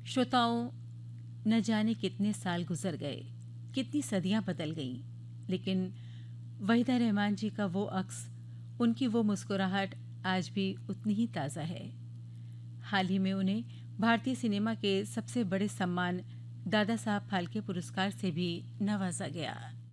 श्रोताओं, न जाने कितने साल गुजर गए, कितनी सदियां बदल गईं, लेकिन वहीदा रहमान जी का वो अक्स, उनकी वो मुस्कुराहट आज भी उतनी ही ताज़ा है। हाल ही में उन्हें भारतीय सिनेमा के सबसे बड़े सम्मान दादा साहब फाल्के पुरस्कार से भी नवाजा गया।